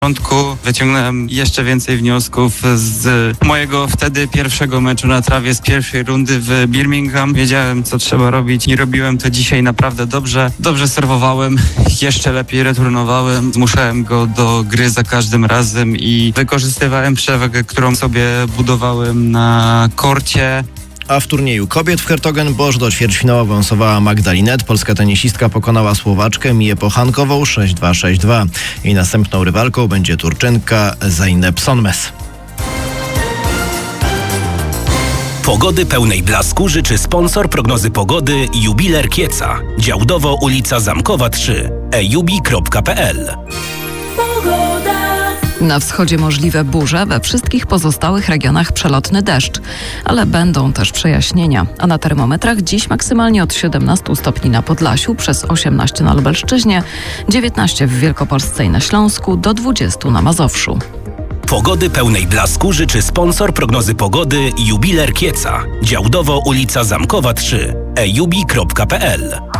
początku wyciągnąłem jeszcze więcej wniosków z mojego wtedy pierwszego meczu na trawie z pierwszej rundy w Birmingham. Wiedziałem, co trzeba robić i robiłem to dzisiaj naprawdę dobrze. Dobrze serwowałem, jeszcze lepiej returnowałem. Zmuszałem go do gry za każdym razem i wykorzystywałem przewagę, którą sobie budowałem na korcie. A w turnieju kobiet w Hertogenbosch do ćwierćfinału awansowała Magda Linette. Polska tenisistka pokonała Słowaczkę Miję Pochankową 6-2, 6-2. Jej następną rywalką będzie Turczynka Zeynep Sonmez. Pogody pełnej blasku życzy sponsor prognozy pogody Jubiler Kieca. Działdowo ulica Zamkowa 3. ejubi.pl. Na wschodzie możliwe burze, we wszystkich pozostałych regionach przelotny deszcz, ale będą też przejaśnienia. A na termometrach dziś maksymalnie od 17 stopni na Podlasiu, przez 18 na Lubelszczyźnie, 19 w Wielkopolsce i na Śląsku, do 20 na Mazowszu. Pogody pełnej blasku życzy sponsor prognozy pogody Jubiler Kieca. Działdowo ulica Zamkowa 3. ejubi.pl.